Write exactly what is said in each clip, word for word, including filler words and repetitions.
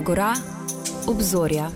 Agora, obzorja.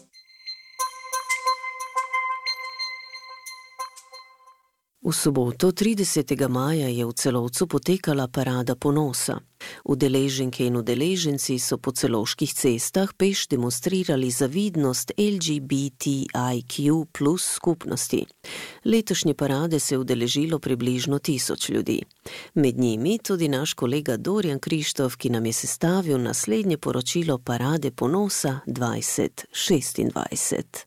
V soboto tridesetega maja je v Celovcu potekala parada ponosa. Udeleženke in udeleženci so po celovških cestah peš demonstrirali zavidnost L G B T I Q plus skupnosti. Letošnje parade se je udeležilo približno tisoč ljudi. Med njimi tudi naš kolega Dorjan Krištof, ki nam je sestavil naslednje poročilo Parade ponosa dvajset šestindvajset.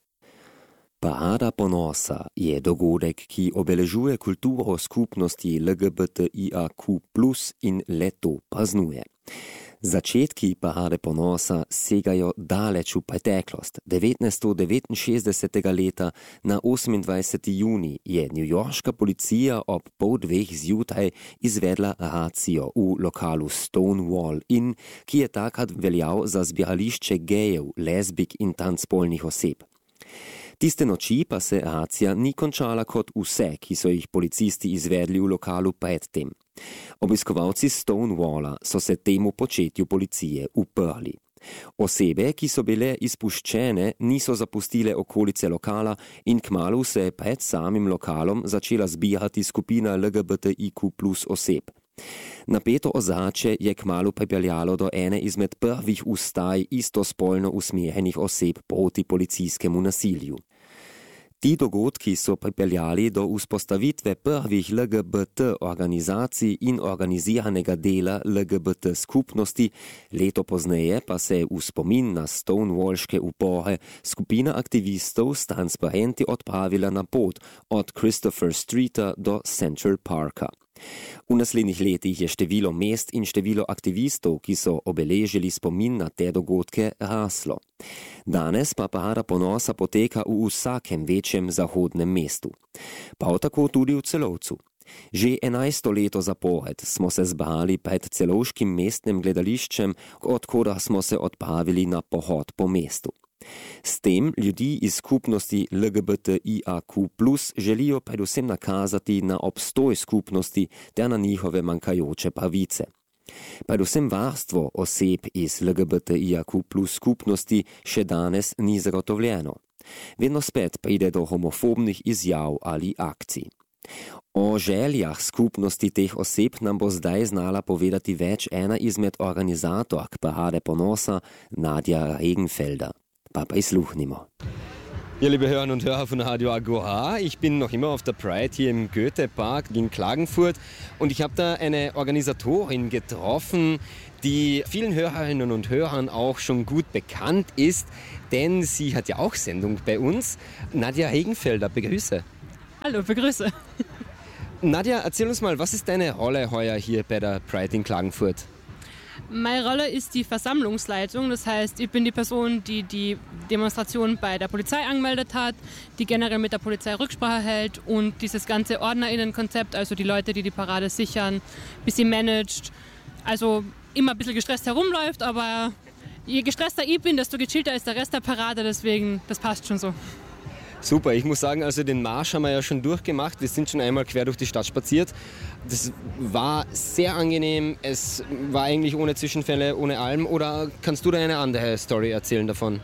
Parada ponosa je dogodek, ki obeležuje kulturo skupnosti L G B T I Q plus in leto praznuje. Začetki Parade ponosa segajo daleč v preteklost. devetnajststo devetinšestdesetega leta na osemindvajseti junij je newyorška policija ob pol dveh zjutraj izvedla racijo v lokalu Stonewall Inn, ki je takrat veljal za zbirališče gejev, lezbik in transspolnih oseb. Tiste noči pa se racija ni končala kot vse, ki so jih policisti izvedli v lokalu predtem. Obiskovalci Stonewalla so se temu početju policije uprli. Osebe, ki so bile izpuščene, niso zapustile okolice lokala in kmalu se je pred samim lokalom začela zbirati skupina L G B T I Q plus oseb. Napeto ozračje je kmalu pripeljalo do ene izmed prvih vstaj istospolno usmerjenih oseb proti policijskemu nasilju. Ti dogodki so pripeljali do vzpostavitve prvih L G B T organizacij in organiziranega dela L G B T skupnosti, leto pozneje pa se je v spomin na Stonewallške upore skupina aktivistov s transparenti odpravila na pot od Christopher Streeta do Central Parka. V naslednjih letih je število mest in število aktivistov, ki so obeležili spomin na te dogodke, raslo. Danes pa Parada ponosa poteka v vsakem večjem zahodnem mestu. Prav tako tudi v Celovcu. Že enajsto leto zapored smo se zbrali pred celovškim mestnem gledališčem, od koder smo se odpravili na pohod po mestu. S tem ljudi iz skupnosti L G B T I Q plus želijo predvsem nakazati na obstoj skupnosti ter na njihove manjkajoče pravice. Predvsem varstvo oseb iz L G B T I Q plus skupnosti še danes ni zagotovljeno. Vedno spet pride do homofobnih izjav ali akcij. O željah skupnosti teh oseb nam bo zdaj znala povedati več ena izmed organizatork Parade ponosa, Nadja Regenfelder. Pa prisluchnimo. Ja, liebe Hörerinnen und Hörer von Radio Agora, ich bin noch immer auf der Pride hier im Goethe-Park in Klagenfurt und ich habe da eine Organisatorin getroffen, die vielen Hörerinnen und Hörern auch schon gut bekannt ist, denn sie hat ja auch Sendung bei uns. Nadja Regenfelder, begrüße. Hallo, begrüße. Nadja, erzähl uns mal, was ist deine Rolle heuer hier bei der Pride in Klagenfurt? Meine Rolle ist die Versammlungsleitung, das heißt, ich bin die Person, die die Demonstration bei der Polizei angemeldet hat, die generell mit der Polizei Rücksprache hält und dieses ganze OrdnerInnen-Konzept, also die Leute, die die Parade sichern, ein bisschen managt, also immer ein bisschen gestresst herumläuft, aber je gestresster ich bin, desto gechillter ist der Rest der Parade, deswegen, das passt schon so. Super, ich muss sagen, also den Marsch haben wir ja schon durchgemacht. Wir sind schon einmal quer durch die Stadt spaziert. Das war sehr angenehm. Es war eigentlich ohne Zwischenfälle, ohne allem. Oder kannst du da eine andere Story erzählen davon?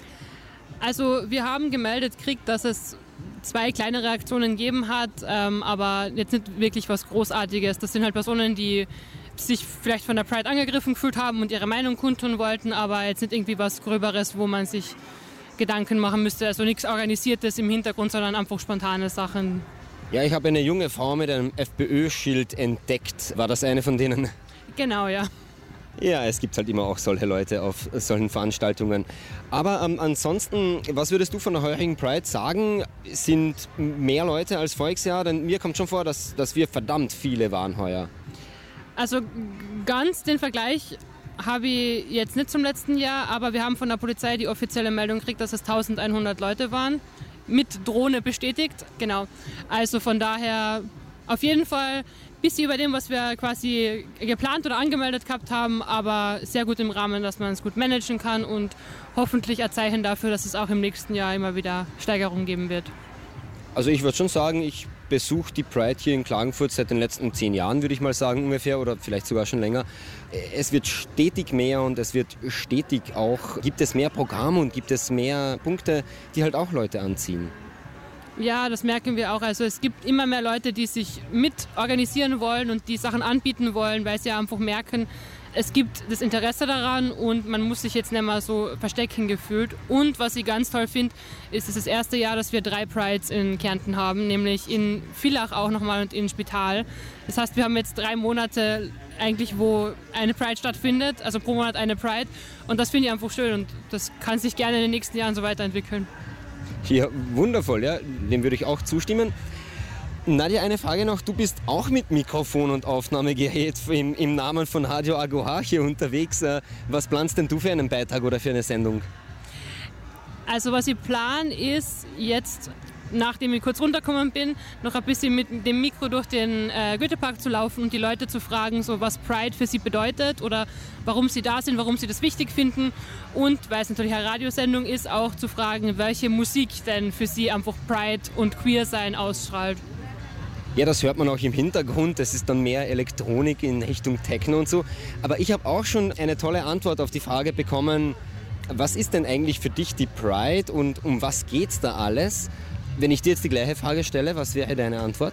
Also wir haben gemeldet gekriegt, dass es zwei kleine Reaktionen gegeben hat, ähm, aber jetzt nicht wirklich was Großartiges. Das sind halt Personen, die sich vielleicht von der Pride angegriffen gefühlt haben und ihre Meinung kundtun wollten, aber jetzt nicht irgendwie was Gröberes, wo man sich Gedanken machen müsste, also nichts Organisiertes im Hintergrund, sondern einfach spontane Sachen. Ja, ich habe eine junge Frau mit einem F P Ö-Schild entdeckt. War das eine von denen? Genau, ja. Ja, es gibt halt immer auch solche Leute auf solchen Veranstaltungen. Aber ähm, ansonsten, was würdest du von der heurigen Pride sagen? Sind mehr Leute als voriges Jahr? Denn mir kommt schon vor, dass, dass wir verdammt viele waren heuer. Also ganz den Vergleich habe ich jetzt nicht zum letzten Jahr, aber wir haben von der Polizei die offizielle Meldung gekriegt, dass es eintausendeinhundert Leute waren, mit Drohne bestätigt, genau. Also von daher auf jeden Fall ein bisschen über dem, was wir quasi geplant oder angemeldet gehabt haben, aber sehr gut im Rahmen, dass man es gut managen kann und hoffentlich ein Zeichen dafür, dass es auch im nächsten Jahr immer wieder Steigerungen geben wird. Also ich würde schon sagen, ich besuche die Pride hier in Klagenfurt seit den letzten zehn Jahren, würde ich mal sagen ungefähr, oder vielleicht sogar schon länger. Es wird stetig mehr und es wird stetig auch, gibt es mehr Programme und gibt es mehr Punkte, die halt auch Leute anziehen. Ja, das merken wir auch. Also es gibt immer mehr Leute, die sich mit organisieren wollen und die Sachen anbieten wollen, weil sie einfach merken, es gibt das Interesse daran und man muss sich jetzt nicht mehr so verstecken gefühlt. Und was ich ganz toll finde, ist, es ist das erste Jahr, dass wir drei Prides in Kärnten haben, nämlich in Villach auch nochmal und in Spital. Das heißt, wir haben jetzt drei Monate eigentlich, wo eine Pride stattfindet, also pro Monat eine Pride. Und das finde ich einfach schön und das kann sich gerne in den nächsten Jahren so weiterentwickeln. Ja, wundervoll, ja, dem würde ich auch zustimmen. Nadja, eine Frage noch. Du bist auch mit Mikrofon und Aufnahmegerät im, im Namen von Radio Agoha hier unterwegs. Was planst denn du für einen Beitrag oder für eine Sendung? Also was ich plan ist, jetzt, nachdem ich kurz runtergekommen bin, noch ein bisschen mit dem Mikro durch den äh, Goethepark zu laufen und die Leute zu fragen, so was Pride für sie bedeutet oder warum sie da sind, warum sie das wichtig finden. Und, weil es natürlich eine Radiosendung ist, auch zu fragen, welche Musik denn für sie einfach Pride und Queer-Sein ausstrahlt. Ja, das hört man auch im Hintergrund. Das ist dann mehr Elektronik in Richtung Techno und so. Aber ich habe auch schon eine tolle Antwort auf die Frage bekommen, was ist denn eigentlich für dich die Pride und um was geht's da alles? Wenn ich dir jetzt die gleiche Frage stelle, was wäre deine Antwort?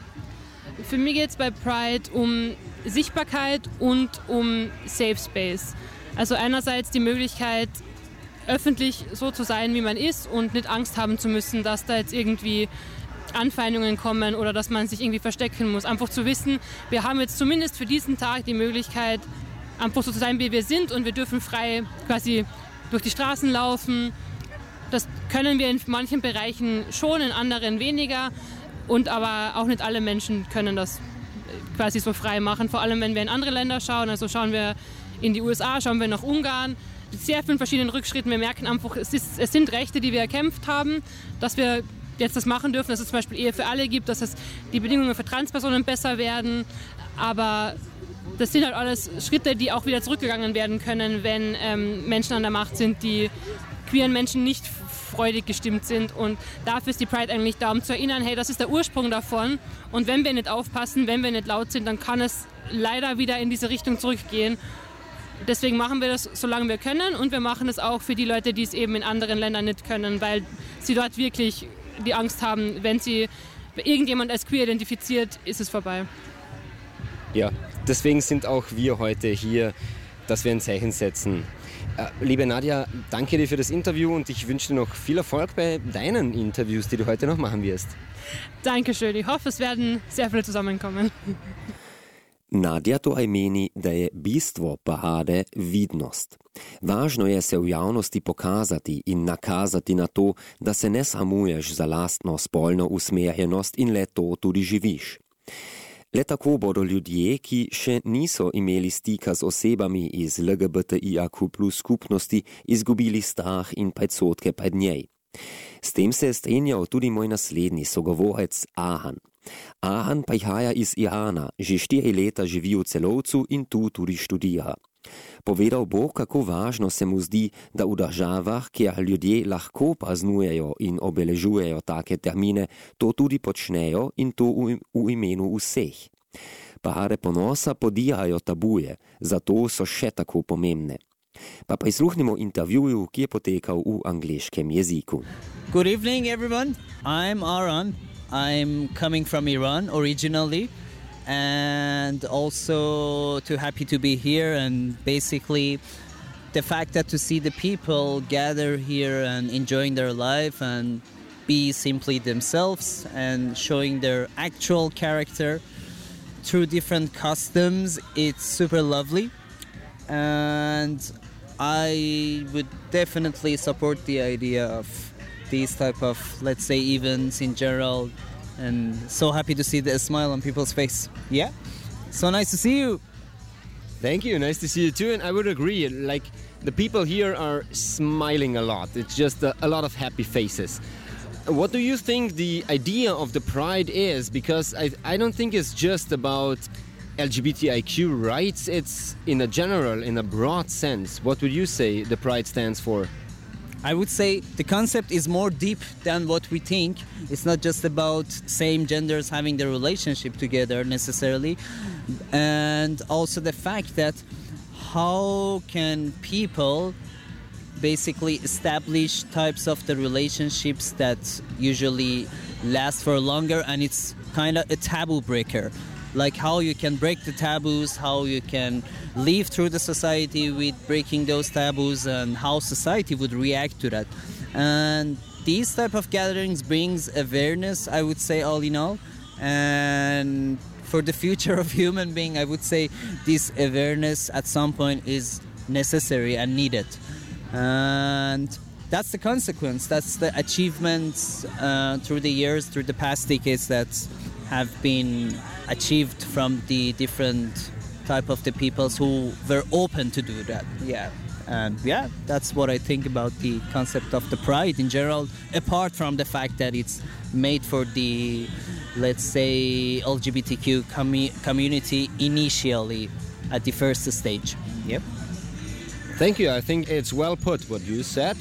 Für mich geht es bei Pride um Sichtbarkeit und um Safe Space. Also einerseits die Möglichkeit, öffentlich so zu sein, wie man ist und nicht Angst haben zu müssen, dass da jetzt irgendwie Anfeindungen kommen oder dass man sich irgendwie verstecken muss. Einfach zu wissen, wir haben jetzt zumindest für diesen Tag die Möglichkeit, einfach so zu sein, wie wir sind und wir dürfen frei quasi durch die Straßen laufen. Das können wir in manchen Bereichen schon, in anderen weniger. Und aber auch nicht alle Menschen können das quasi so frei machen. Vor allem, wenn wir in andere Länder schauen. Also schauen wir in die U S A, schauen wir nach Ungarn. Sehr vielen verschiedenen Rückschritten. Wir merken einfach, es, ist, es sind Rechte, die wir erkämpft haben, dass wir jetzt das machen dürfen, dass es zum Beispiel Ehe für alle gibt, dass es die Bedingungen für Transpersonen besser werden. Aber das sind halt alles Schritte, die auch wieder zurückgegangen werden können, wenn ähm, Menschen an der Macht sind, die queeren Menschen nicht freudig gestimmt sind. Und dafür ist die Pride eigentlich da, um zu erinnern, hey, das ist der Ursprung davon. Und wenn wir nicht aufpassen, wenn wir nicht laut sind, dann kann es leider wieder in diese Richtung zurückgehen. Deswegen machen wir das, solange wir können. Und wir machen es auch für die Leute, die es eben in anderen Ländern nicht können, weil sie dort wirklich die Angst haben, wenn sie irgendjemand als queer identifiziert, ist es vorbei. Ja, deswegen sind auch wir heute hier, dass wir ein Zeichen setzen. Äh, liebe Nadja, danke dir für das Interview und ich wünsche dir noch viel Erfolg bei deinen Interviews, die du heute noch machen wirst. Dankeschön, ich hoffe, es werden sehr viele zusammenkommen. Nadja to aj meni, da je bistvo parade vidnost. Važno je se v javnosti pokazati in nakazati na to, da se ne samuješ za lastno spolno usmerjenost in le to tudi živiš. Le tako bodo ljudje, ki še niso imeli stika z osebami iz L G B T I A Q plus skupnosti, izgubili strah in predsodke pred njej. S tem se je strinjal tudi moj naslednji sogovorec Ahan. Ahan prihaja iz Irana, že štiri leta živi v Celovcu in tu tudi študira. Povedal bo, kako važno se mu zdi, da v državah, kjer ljudje lahko praznujejo in obeležujejo take termine, to tudi počnejo in to v, v imenu vseh. Parade ponosa podirajo tabuje, zato so še tako pomembne. Pa prisluhnimo intervjuju, ki je potekal v angleškem jeziku. Good evening, everyone. I'm Aran. I'm coming from Iran originally, and also too happy to be here. And basically, the fact that to see the people gather here and enjoying their life and be simply themselves and showing their actual character through different customs, it's super lovely. And I would definitely support the idea of these type of, let's say, events in general, and so happy to see the smile on people's face. Yeah, so nice to see you. Thank you, nice to see you too, and I would agree, like, the people here are smiling a lot. It's just a, a lot of happy faces. What do you think the idea of the Pride is? Because I, I don't think it's just about L G B T I Q rights, it's in a general, in a broad sense. What would you say the Pride stands for? I would say the concept is more deep than what we think. It's not just about same genders having their relationship together necessarily. And also the fact that how can people basically establish types of the relationships that usually last for longer, and it's kind of a taboo breaker. Like how you can break the taboos, how you can live through the society with breaking those taboos, and how society would react to that. And these type of gatherings brings awareness, I would say, all in all. And for the future of human being, I would say this awareness at some point is necessary and needed. And that's the consequence. That's the achievements uh, through the years, through the past decades that have been achieved from the different type of the peoples who were open to do that. Yeah. And yeah, that's what I think about the concept of the Pride in general, apart from the fact that it's made for the, let's say, L G B T Q commu- community initially at the first stage. Yep. Thank you. I think it's well put what you said.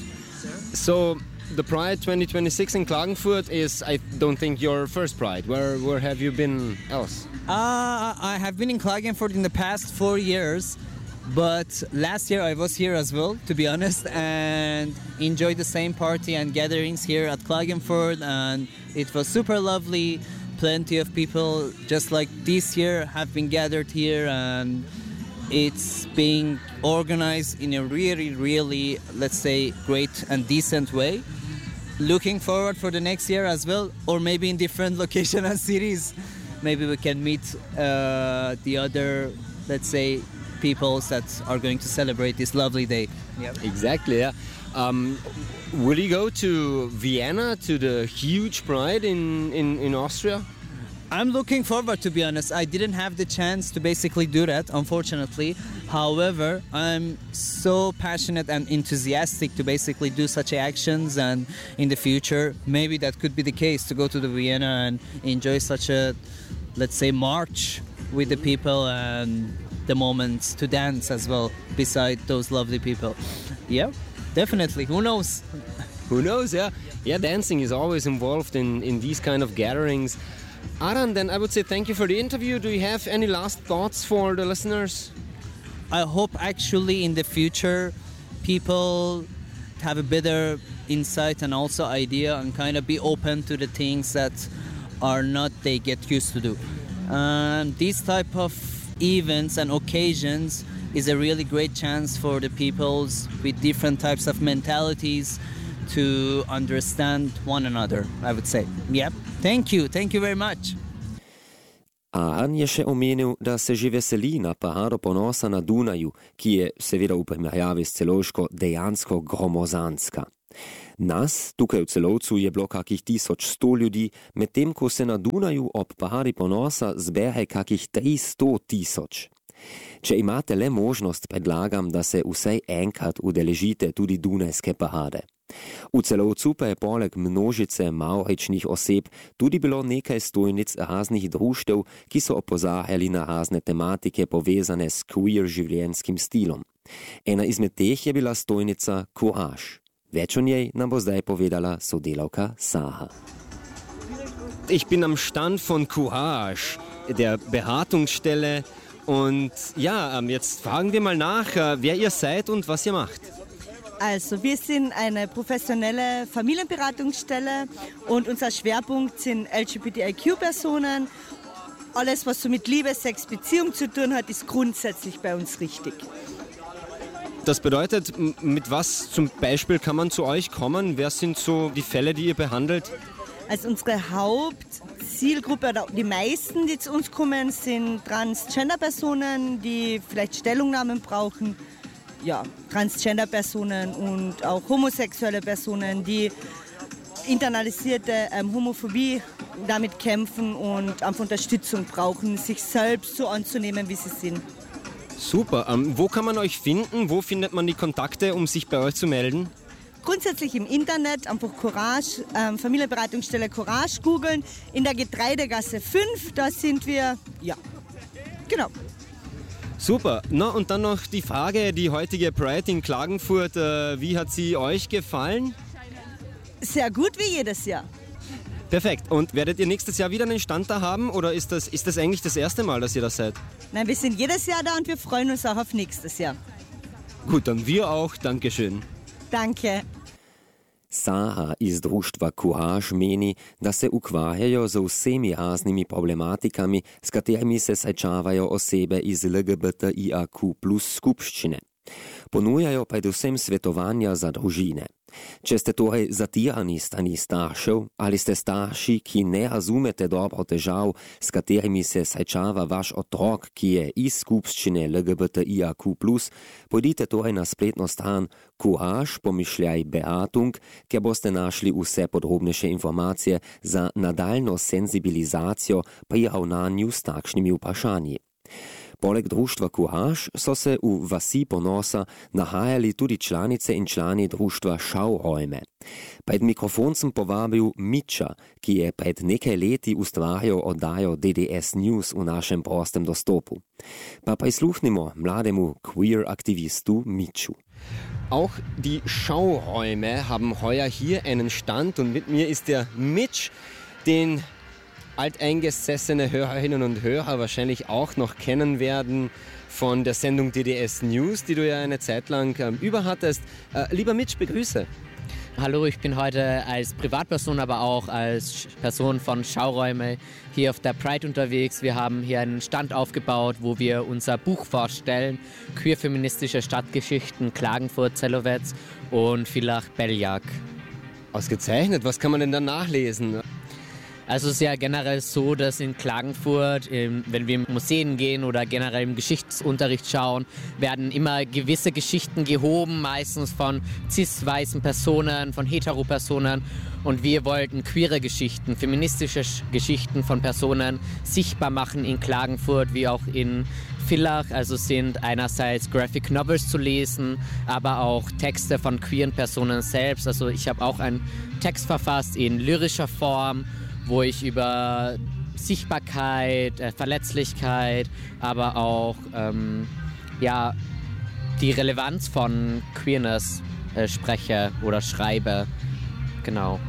So the Pride twenty twenty-six in Klagenfurt is, I don't think, your first Pride. Where where have you been else? Uh, I have been in Klagenfurt in the past four years, but last year I was here as well, to be honest, and enjoyed the same party and gatherings here at Klagenfurt, and it was super lovely. Plenty of people, just like this year, have been gathered here, and it's being organized in a really, really, let's say, great and decent way. Looking forward for the next year as well, or maybe in different locations and cities. Maybe we can meet uh, the other, let's say, peoples that are going to celebrate this lovely day. Yep. Exactly, yeah. Um, will you go to Vienna, to the huge Pride in, in, in Austria? I'm looking forward, to be honest. I didn't have the chance to basically do that, unfortunately. However, I'm so passionate and enthusiastic to basically do such actions, and in the future, maybe that could be the case, to go to the Vienna and enjoy such a, let's say, march with the people and the moments to dance as well, beside those lovely people. Yeah, definitely. Who knows? Who knows, yeah. Yeah, dancing is always involved in, in these kind of gatherings. Aran, then I would say thank you for the interview. Do you have any last thoughts for the listeners? I hope actually in the future people have a better insight and also idea and kind of be open to the things that are not they get used to do. Um, these type of events and occasions is a really great chance for the peoples with different types of mentalities to understand one another, I would say. Yep. Thank you. Thank you very much. Aran je še omenil, da se že veseli na Parado ponosa na Dunaju, ki je seveda v primerjavi s Celovško dejansko gromozanska. Nas, tukaj v Celovcu, je bilo kakih tisoč sto ljudi, medtem ko se na Dunaju ob Paradi ponosa zbere kakih tristo tisoč. Če imate le možnost, predlagam, da se vsaj enkrat udeležite tudi Dunajske parade. V Celovcu pa je poleg množice mavričnih oseb tudi bilo nekaj stojnic raznih društev, ki so opozarjali na razne tematike povezane s queer življenjskim stilom. Ena izmed teh je bila stojnica Courage. Več o njej nam bo zdaj povedala sodelavka Saha. Ich bin am Stand von Courage, der Beratungsstelle. Und ja, jetzt fragen wir mal nach, wer ihr seid und was ihr macht. Also, wir sind eine professionelle Familienberatungsstelle und unser Schwerpunkt sind L G B T I Q-Personen. Alles, was so mit Liebe, Sex, Beziehung zu tun hat, ist grundsätzlich bei uns richtig. Das bedeutet, mit was zum Beispiel kann man zu euch kommen? Wer sind so die Fälle, die ihr behandelt? Also unsere Hauptzielgruppe, oder die meisten, die zu uns kommen, sind Transgender-Personen, die vielleicht Stellungnahmen brauchen. Ja, Transgender-Personen und auch homosexuelle Personen, die internalisierte ähm, Homophobie damit kämpfen und einfach Unterstützung brauchen, sich selbst so anzunehmen, wie sie sind. Super. Ähm, wo kann man euch finden? Wo findet man die Kontakte, um sich bei euch zu melden? Grundsätzlich im Internet, einfach Courage, ähm, Familienberatungsstelle Courage googeln. In der Getreidegasse fünf, da sind wir, ja, genau. Super. Na, und dann noch die Frage, die heutige Pride in Klagenfurt, äh, wie hat sie euch gefallen? Sehr gut wie jedes Jahr. Perfekt. Und werdet ihr nächstes Jahr wieder einen Stand da haben oder ist das, ist das eigentlich das erste Mal, dass ihr da seid? Nein, wir sind jedes Jahr da und wir freuen uns auch auf nächstes Jahr. Gut, dann wir auch. Dankeschön. Danke. Saha iz društva Courage meni, da se ukvarjajo z vsemi raznimi problematikami, s katerimi se srečavajo osebe iz L G B T I A Q plus skupščine. Ponujajo predvsem svetovanja za družine. Če ste torej zatirani strani staršev ali ste starši, ki ne razumete dobro težav, s katerimi se srečava vaš otrok, ki je iz skupščine L G B T I A Q plus, pojdite torej na spletno stran Courage pomišljaj Beatung, kjer boste našli vse podrobnejše informacije za nadaljno senzibilizacijo pri ravnanju s takšnimi vprašanji. Poleg društva Courage so se v vasi Ponosa nahajali tudi članice in člani društva Schauräume. Pred mikrofon sem povabil Mitcha, ki je pred nekaj leti ustvarjal oddajo D D S News v našem prostem dostopu. Pa prisluhnimo mlademu Queer-Aktivistu Mitchu. Auch die Schauräume haben heuer hier einen Stand und mit mir ist der Mitch, den alteingesessene Hörerinnen und Hörer wahrscheinlich auch noch kennen werden von der Sendung D D S News, die du ja eine Zeit lang ähm, über hattest. Äh, lieber Mitch, begrüße. Hallo, ich bin heute als Privatperson, aber auch als Person von Schauräume hier auf der Pride unterwegs. Wir haben hier einen Stand aufgebaut, wo wir unser Buch vorstellen, queer-feministische Stadtgeschichten Klagenfurt, Zellowetz und Villach-Belzig. Ausgezeichnet, was kann man denn da nachlesen? Also es ist ja generell so, dass in Klagenfurt, wenn wir in Museen gehen oder generell im Geschichtsunterricht schauen, werden immer gewisse Geschichten gehoben, meistens von cis-weißen Personen, von hetero-Personen. Und wir wollten queere Geschichten, feministische Geschichten von Personen sichtbar machen in Klagenfurt wie auch in Villach. Also sind einerseits Graphic Novels zu lesen, aber auch Texte von queeren Personen selbst. Also ich habe auch einen Text verfasst in lyrischer Form, wo ich über Sichtbarkeit, äh, Verletzlichkeit, aber auch ähm, ja, die Relevanz von Queerness äh, spreche oder schreibe. Genau.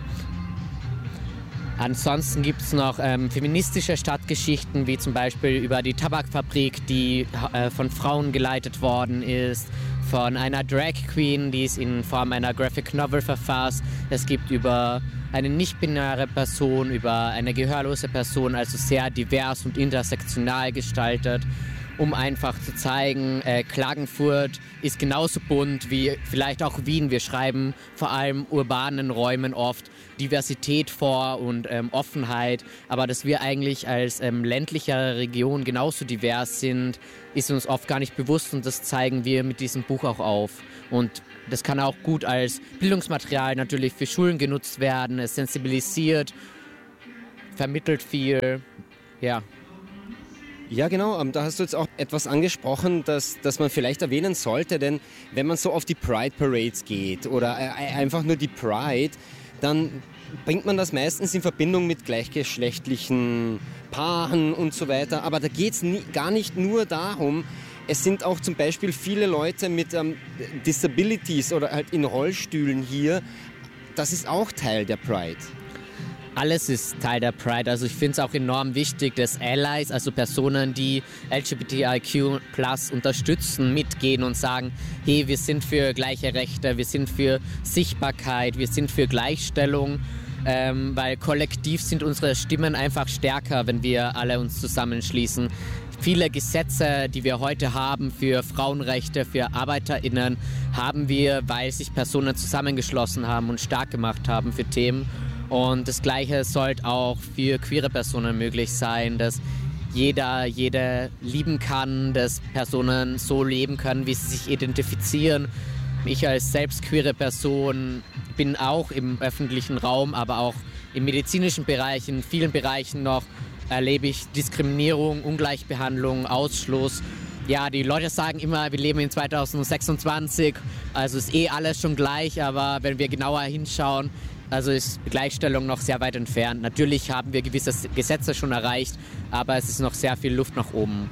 Ansonsten gibt es noch ähm, feministische Stadtgeschichten, wie zum Beispiel über die Tabakfabrik, die äh, von Frauen geleitet worden ist, von einer Drag Queen, die es in Form einer Graphic Novel verfasst. Es gibt über eine nicht-binäre Person, über eine gehörlose Person, also sehr divers und intersektional gestaltet, um einfach zu zeigen, äh, Klagenfurt ist genauso bunt wie vielleicht auch Wien. Wir schreiben vor allem urbanen Räumen oft Diversität vor und ähm, Offenheit, aber dass wir eigentlich als ähm, ländliche Region genauso divers sind, ist uns oft gar nicht bewusst und das zeigen wir mit diesem Buch auch auf. Und das kann auch gut als Bildungsmaterial natürlich für Schulen genutzt werden. Es sensibilisiert, vermittelt viel, ja. Ja, genau. Da hast du jetzt auch etwas angesprochen, das, das man vielleicht erwähnen sollte, denn wenn man so auf die Pride Parades geht oder einfach nur die Pride, dann bringt man das meistens in Verbindung mit gleichgeschlechtlichen Paaren und so weiter. Aber da geht es gar nicht nur darum. Es sind auch zum Beispiel viele Leute mit ähm, Disabilities oder halt in Rollstühlen hier. Das ist auch Teil der Pride. Alles ist Teil der Pride. Also ich finde es auch enorm wichtig, dass Allies, also Personen, die L G B T I Q plus unterstützen, mitgehen und sagen, hey, wir sind für gleiche Rechte, wir sind für Sichtbarkeit, wir sind für Gleichstellung, ähm, weil kollektiv sind unsere Stimmen einfach stärker, wenn wir alle uns zusammenschließen. Viele Gesetze, die wir heute haben für Frauenrechte, für ArbeiterInnen, haben wir, weil sich Personen zusammengeschlossen haben und stark gemacht haben für Themen. Und das Gleiche sollte auch für queere Personen möglich sein, dass jeder, jede lieben kann, dass Personen so leben können, wie sie sich identifizieren. Ich als selbst queere Person bin auch im öffentlichen Raum, aber auch im medizinischen Bereich, in vielen Bereichen noch, erlebe ich Diskriminierung, Ungleichbehandlung, Ausschluss. Ja, die Leute sagen immer, wir leben in zweitausendsechsundzwanzig, also ist eh alles schon gleich, aber wenn wir genauer hinschauen, also ist Gleichstellung noch sehr weit entfernt. Natürlich haben wir gewisse Gesetze schon erreicht, aber es ist noch sehr viel Luft nach oben.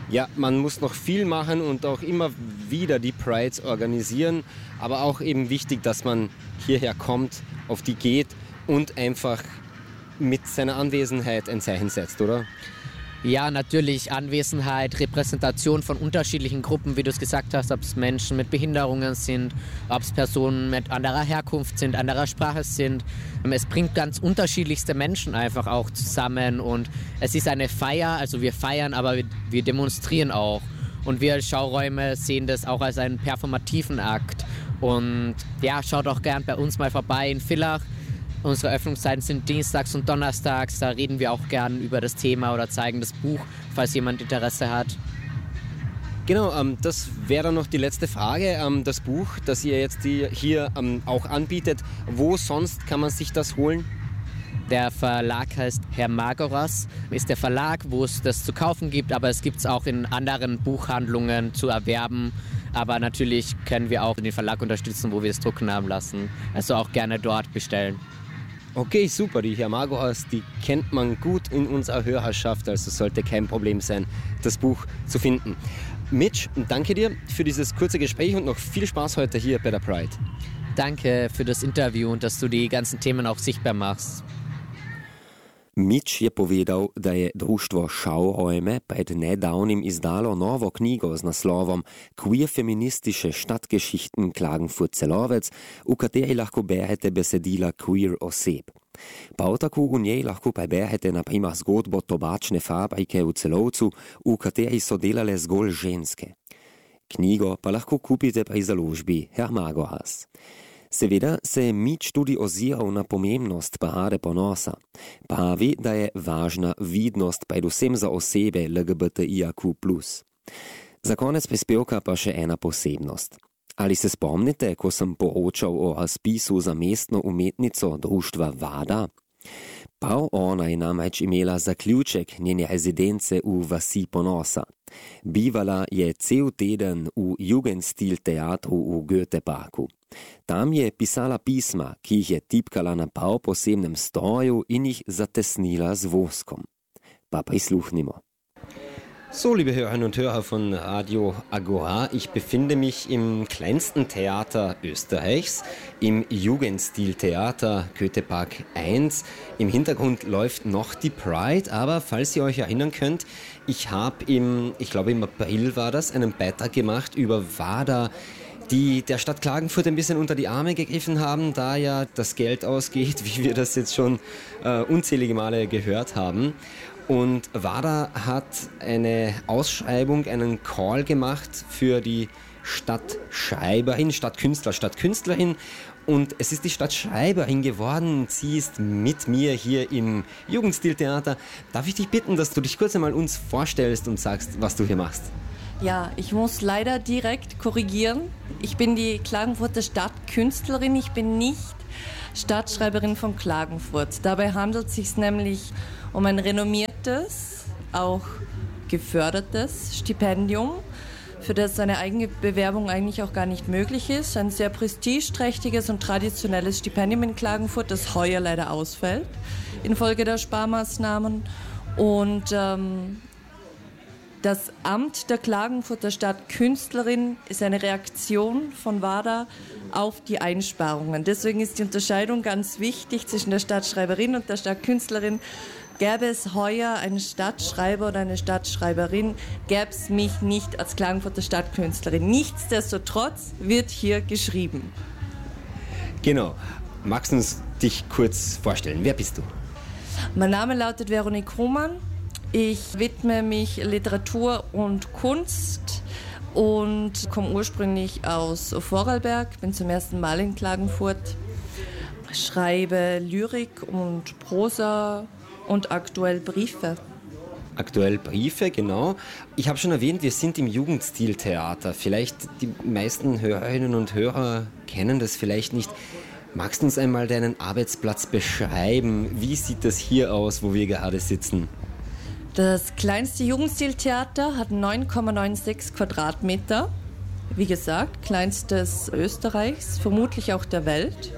ja, man muss noch viel machen und auch immer wieder die Prides organisieren, aber auch eben wichtig, dass man hierher kommt, auf die geht und einfach mit seiner Anwesenheit ein Zeichen setzt, oder? Ja, natürlich Anwesenheit, Repräsentation von unterschiedlichen Gruppen, wie du es gesagt hast, ob es Menschen mit Behinderungen sind, ob es Personen mit anderer Herkunft sind, anderer Sprache sind. Es bringt ganz unterschiedlichste Menschen einfach auch zusammen und es ist eine Feier, also wir feiern, aber wir, wir demonstrieren auch. Und wir Schauräume sehen das auch als einen performativen Akt. Und ja, schaut auch gern bei uns mal vorbei in Villach. Unsere Öffnungszeiten sind dienstags und donnerstags. Da reden wir auch gern über das Thema oder zeigen das Buch, falls jemand Interesse hat. Genau, ähm, das wäre dann noch die letzte Frage. Ähm, das Buch, das ihr jetzt die hier ähm, auch anbietet, wo sonst kann man sich das holen? Der Verlag heißt Hermagoras, ist der Verlag, wo es das zu kaufen gibt, aber es gibt es auch in anderen Buchhandlungen zu erwerben. Aber natürlich können wir auch den Verlag unterstützen, wo wir es drucken haben lassen. Also auch gerne dort bestellen. Okay, super. Die Hermagoras, die kennt man gut in unserer Hörerschaft, also sollte kein Problem sein, das Buch zu finden. Mitch, danke dir für dieses kurze Gespräch und noch viel Spaß heute hier bei der Pride. Danke für das Interview und dass du die ganzen Themen auch sichtbar machst. Mitch je povedal, da je društvo Schauräume pred nedavnim izdalo novo knjigo z naslovom Queer feministische Stadtgeschichten Klagenfurt-Celovec, v kateri lahko berete besedila queer oseb. Prav tako v njej lahko preberete na primer zgodbo tobačne fabrike v Celovcu, v kateri so delale zgolj ženske. Knjigo pa lahko kupite pri založbi Hermagoras. Seveda se je Mitch tudi oziral na pomembnost parade ponosa. Pravi, da je važna vidnost predvsem za osebe L G B T I Q plus. Za konec prispevka pa še ena posebnost. Ali se spomnite, ko sem poročal o razpisu za mestno umetnico društva Vada? Prav ona je namreč imela zaključek njene rezidence v vasi Ponosa. Bivala je cel teden v Jugendstil teatru v Goetheparku. Tam je pisala pisma, ki jih je tipkala na prav posebnem stroju in jih zatesnila z voskom. Pa prisluhnimo. So, liebe Hörerinnen und Hörer von Radio Agora, ich befinde mich im kleinsten Theater Österreichs, im Jugendstil-Theater Goethepark eins. Im Hintergrund läuft noch die Pride, aber falls ihr euch erinnern könnt, ich habe im, ich glaube im April war das, einen Beitrag gemacht über Wada, die der Stadt Klagenfurt ein bisschen unter die Arme gegriffen haben, da ja das Geld ausgeht, wie wir das jetzt schon äh, unzählige Male gehört haben. Und Wada hat eine Ausschreibung, einen Call gemacht für die Stadtschreiberin, Stadtkünstler, Stadtkünstlerin. Und es ist die Stadtschreiberin geworden. Sie ist mit mir hier im Jugendstiltheater. Darf ich dich bitten, dass du dich kurz einmal uns vorstellst und sagst, was du hier machst? Ja, ich muss leider direkt korrigieren. Ich bin die Klagenfurter Stadtkünstlerin. Ich bin nicht Stadtschreiberin von Klagenfurt. Dabei handelt es sich nämlich um ein renommiertes, auch gefördertes Stipendium, für das eine eigene Bewerbung eigentlich auch gar nicht möglich ist. Ein sehr prestigeträchtiges und traditionelles Stipendium in Klagenfurt, das heuer leider ausfällt infolge der Sparmaßnahmen. Und ähm, das Amt der Klagenfurter Stadtkünstlerin ist eine Reaktion von Wada auf die Einsparungen. Deswegen ist die Unterscheidung ganz wichtig zwischen der Stadtschreiberin und der Stadtkünstlerin. Gäbe es heuer einen Stadtschreiber oder eine Stadtschreiberin, gäbe es mich nicht als Klagenfurter Stadtkünstlerin. Nichtsdestotrotz wird hier geschrieben. Genau. Magst du uns dich kurz vorstellen? Wer bist du? Mein Name lautet Veronique Hohmann. Ich widme mich Literatur und Kunst und komme ursprünglich aus Vorarlberg, bin zum ersten Mal in Klagenfurt, schreibe Lyrik und Prosa und aktuell Briefe. Aktuell Briefe, genau. Ich habe schon erwähnt, wir sind im Jugendstiltheater. Vielleicht die meisten Hörerinnen und Hörer kennen das vielleicht nicht. Magst du uns einmal deinen Arbeitsplatz beschreiben? Wie sieht das hier aus, wo wir gerade sitzen? Das kleinste Jugendstiltheater hat neun Komma sechsundneunzig Quadratmeter. Wie gesagt, kleinstes Österreichs, vermutlich auch der Welt.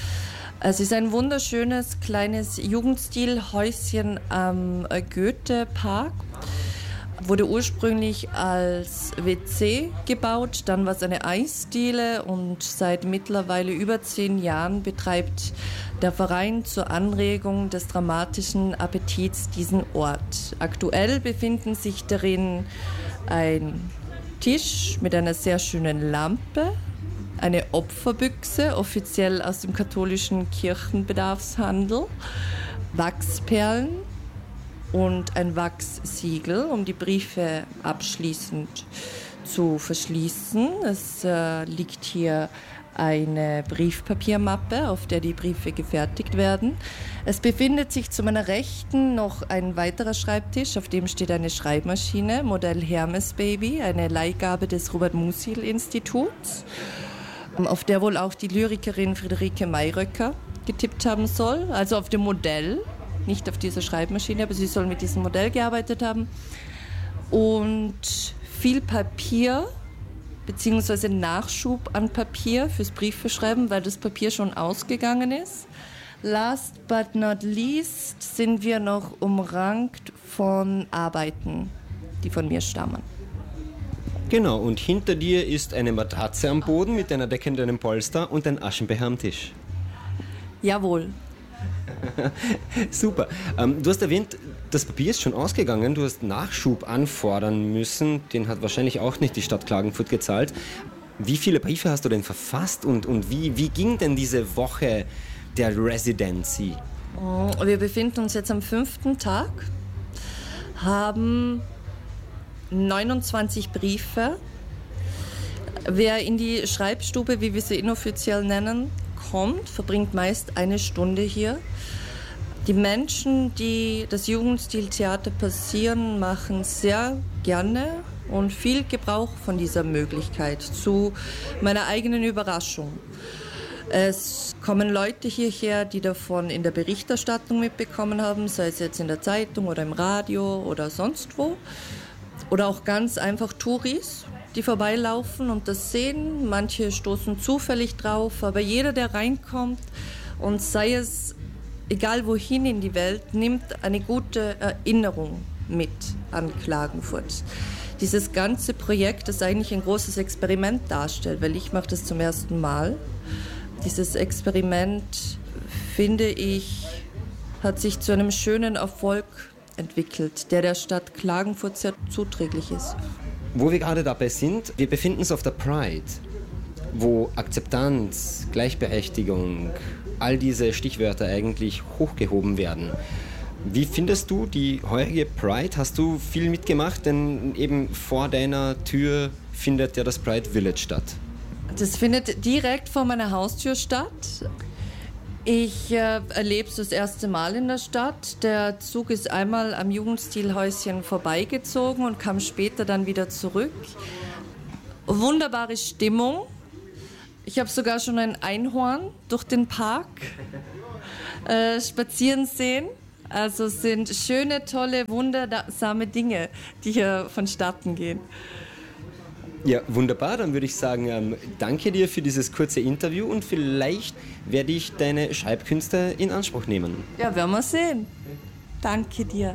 Es ist ein wunderschönes kleines Jugendstilhäuschen am Goethepark. Wurde ursprünglich als W C gebaut, dann war es eine Eisdiele und seit mittlerweile über zehn Jahren betreibt der Verein zur Anregung des dramatischen Appetits diesen Ort. Aktuell befinden sich darin ein Tisch mit einer sehr schönen Lampe, eine Opferbüchse, offiziell aus dem katholischen Kirchenbedarfshandel, Wachsperlen und ein Wachssiegel, um die Briefe abschließend zu verschließen. Es äh, liegt hier eine Briefpapiermappe, auf der die Briefe gefertigt werden. Es befindet sich zu meiner Rechten noch ein weiterer Schreibtisch, auf dem steht eine Schreibmaschine, Modell Hermes Baby, eine Leihgabe des Robert-Musil-Instituts, auf der wohl auch die Lyrikerin Friederike Mayröcker getippt haben soll, also auf dem Modell. Nicht auf dieser Schreibmaschine, aber sie soll mit diesem Modell gearbeitet haben. Und viel Papier, beziehungsweise Nachschub an Papier fürs Briefbeschreiben, weil das Papier schon ausgegangen ist. Last but not least sind wir noch umrankt von Arbeiten, die von mir stammen. Genau, und hinter dir ist eine Matratze am Boden mit einer Decke und einem Polster und ein Aschenbecher am Tisch. Jawohl. Super. Ähm, du hast erwähnt, das Papier ist schon ausgegangen, du hast Nachschub anfordern müssen, den hat wahrscheinlich auch nicht die Stadt Klagenfurt gezahlt. Wie viele Briefe hast du denn verfasst und, und wie, wie ging denn diese Woche der Residency? Wir befinden uns jetzt am fünften Tag, haben neunundzwanzig Briefe. Wer in die Schreibstube, wie wir sie inoffiziell nennen, kommt, verbringt meist eine Stunde hier. Die Menschen, die das Jugendstiltheater passieren, machen sehr gerne und viel Gebrauch von dieser Möglichkeit, zu meiner eigenen Überraschung. Es kommen Leute hierher, die davon in der Berichterstattung mitbekommen haben, sei es jetzt in der Zeitung oder im Radio oder sonst wo. Oder auch ganz einfach Touris, die vorbeilaufen und das sehen. Manche stoßen zufällig drauf, aber jeder, der reinkommt und sei es egal wohin in die Welt, nimmt eine gute Erinnerung mit an Klagenfurt. Dieses ganze Projekt, das eigentlich ein großes Experiment darstellt, weil ich mache das zum ersten Mal. Dieses Experiment, finde ich, hat sich zu einem schönen Erfolg entwickelt, der der Stadt Klagenfurt sehr zuträglich ist. Wo wir gerade dabei sind, wir befinden uns auf der Pride, wo Akzeptanz, Gleichberechtigung, all diese Stichwörter eigentlich hochgehoben werden. Wie findest du die heurige Pride? Hast du viel mitgemacht? Denn eben vor deiner Tür findet ja das Pride Village statt. Das findet direkt vor meiner Haustür statt. Ich äh, erlebe es das erste Mal in der Stadt. Der Zug ist einmal am Jugendstilhäuschen vorbeigezogen und kam später dann wieder zurück. Wunderbare Stimmung. Ich habe sogar schon ein Einhorn durch den Park äh, spazieren sehen. Also es sind schöne, tolle, wundersame Dinge, die hier vonstatten gehen. Ja, wunderbar. Dann würde ich sagen, ähm, danke dir für dieses kurze Interview und vielleicht werde ich deine Schreibkünste in Anspruch nehmen. Ja, werden wir sehen. Danke dir.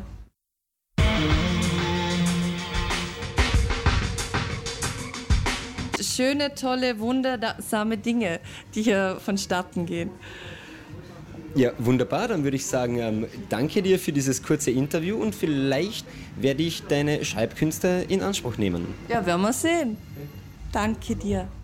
Schöne, tolle, wundersame Dinge, die hier vonstatten gehen. Ja, wunderbar. Dann würde ich sagen, ähm, danke dir für dieses kurze Interview und vielleicht werde ich deine Schreibkünste in Anspruch nehmen. Ja, werden wir sehen. Danke dir.